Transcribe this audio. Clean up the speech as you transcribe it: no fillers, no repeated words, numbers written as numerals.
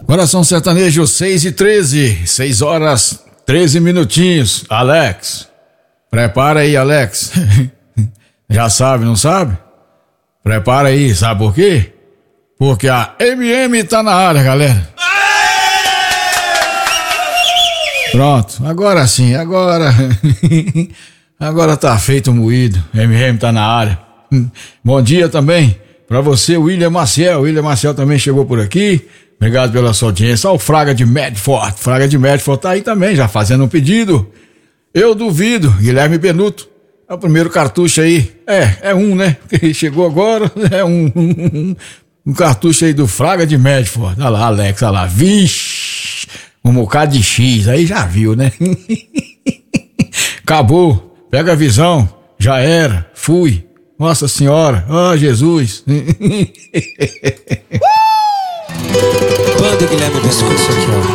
Coração Sertanejo 6h13, 6 horas 13 minutinhos. Alex, prepara aí, Alex. Já sabe, não sabe? Prepara aí, sabe por quê? Porque a MM tá na área, galera. Pronto, agora sim, agora tá feito o moído. MM tá na área. Bom dia também pra você, William Maciel. William Maciel também chegou por aqui. Obrigado pela sua audiência. Olha o Fraga de Medford. Fraga de Medford tá aí também, já fazendo um pedido. Eu duvido, Guilherme Benuto. É o primeiro cartucho aí. É um, né? Que chegou agora. É um cartucho aí do Fraga de Medford. Olha lá, Alex, olha lá. Vixe, um bocado de X. Aí já viu, né? Acabou. Pega a visão. Já era. Fui. Nossa Senhora. Ó, Jesus. Banda Guilherme Benuto.